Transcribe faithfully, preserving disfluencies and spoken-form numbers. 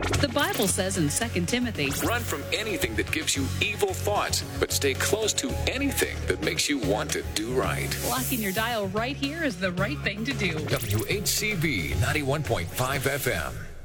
The Bible says in Second Timothy, run from anything that gives you evil thoughts, but stay close to anything that makes you want to do right. Locking your dial right here is the right thing to do. W H C V ninety-one point five F M.